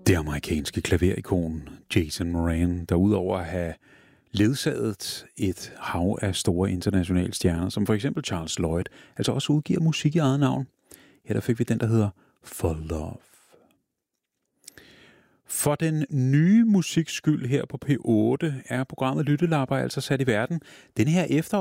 Det amerikanske klaverikon Jason Moran, der udover at have ledsaget et hav af store internationale stjerner, som for eksempel Charles Lloyd, altså også udgiver musik i eget navn. Her der fik vi den, der hedder For Love. For den nye musiks skyld her på P8 er programmet Lyttelapper altså sat i verden. Den her